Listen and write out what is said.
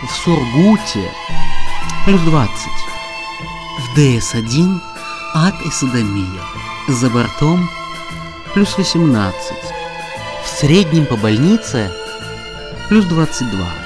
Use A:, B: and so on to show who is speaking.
A: В Сургуте плюс 20. В ДС-1 ад и содомия. За бортом плюс 18. В среднем по больнице плюс 22.